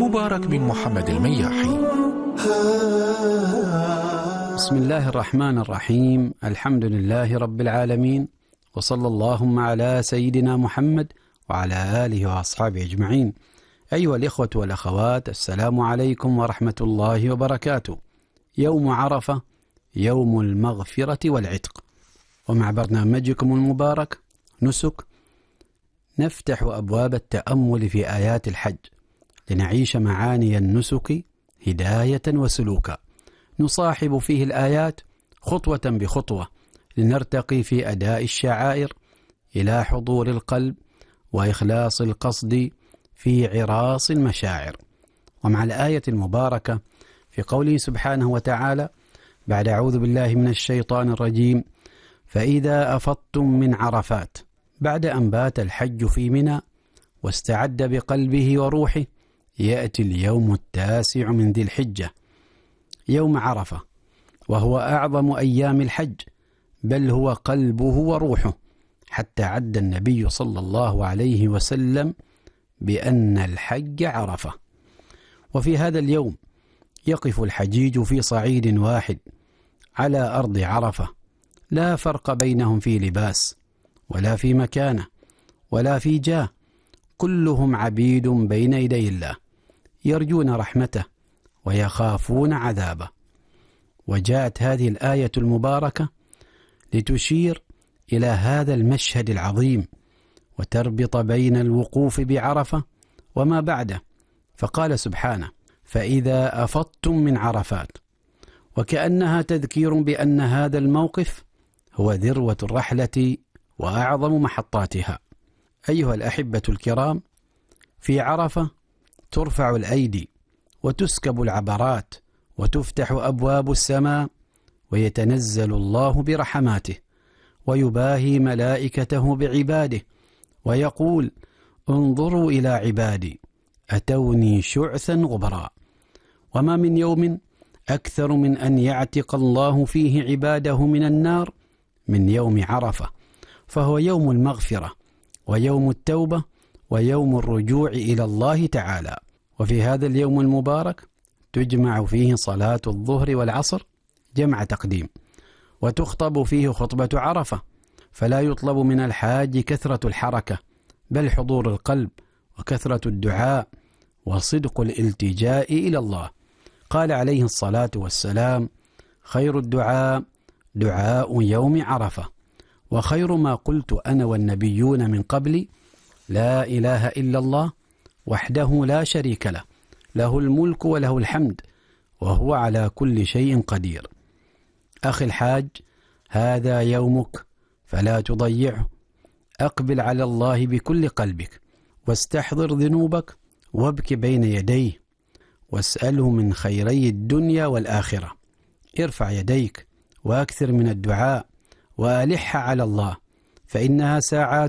مبارك بن محمد المياحي. بسم الله الرحمن الرحيم. الحمد لله رب العالمين، وصلى اللهم على سيدنا محمد وعلى آله وأصحابه أجمعين. أيها الإخوة والأخوات، السلام عليكم ورحمة الله وبركاته. يوم عرفة، يوم المغفرة والعتق، ومع برنامجكم المبارك نسك نفتح أبواب التأمل في آيات الحج لنعيش معاني النسك هداية وسلوكا، نصاحب فيه الآيات خطوة بخطوة لنرتقي في أداء الشعائر إلى حضور القلب وإخلاص القصد في عراص المشاعر. ومع الآية المباركة في قوله سبحانه وتعالى بعد أعوذ بالله من الشيطان الرجيم: فإذا أفضتم من عرفات، بعد أن بات الحج في منى واستعد بقلبه وروحه، يأتي اليوم التاسع من ذي الحجة، يوم عرفة، وهو أعظم أيام الحج، بل هو قلبه وروحه، حتى عد النبي صلى الله عليه وسلم بأن الحج عرفة. وفي هذا اليوم يقف الحجيج في صعيد واحد على أرض عرفة، لا فرق بينهم في لباس ولا في مكانة ولا في جاه، كلهم عبيد بين يدي الله، يرجون رحمته ويخافون عذابه. وجاءت هذه الآية المباركة لتشير إلى هذا المشهد العظيم وتربط بين الوقوف بعرفة وما بعده، فقال سبحانه: فإذا أفضتم من عرفات، وكأنها تذكير بأن هذا الموقف هو ذروة الرحلة وأعظم محطاتها. أيها الأحبة الكرام، في عرفة ترفع الأيدي وتسكب العبرات وتفتح أبواب السماء، ويتنزل الله برحماته ويباهي ملائكته بعباده ويقول: انظروا إلى عبادي أتوني شعثا غبرا. وما من يوم أكثر من أن يعتق الله فيه عباده من النار من يوم عرفة، فهو يوم المغفرة ويوم التوبة ويوم الرجوع إلى الله تعالى. وفي هذا اليوم المبارك تجمع فيه صلاة الظهر والعصر جمع تقديم، وتخطب فيه خطبة عرفة، فلا يطلب من الحاج كثرة الحركة، بل حضور القلب وكثرة الدعاء وصدق الالتجاء إلى الله. قال عليه الصلاة والسلام: خير الدعاء دعاء يوم عرفة، وخير ما قلت أنا والنبيون من قبلي لا إله إلا الله وحده لا شريك له، له الملك وله الحمد وهو على كل شيء قدير. أخي الحاج، هذا يومك فلا تضيعه، أقبل على الله بكل قلبك، واستحضر ذنوبك وابك بين يديه، واسأله من خيري الدنيا والآخرة. ارفع يديك وأكثر من الدعاء وألح على الله، فإنها ساعات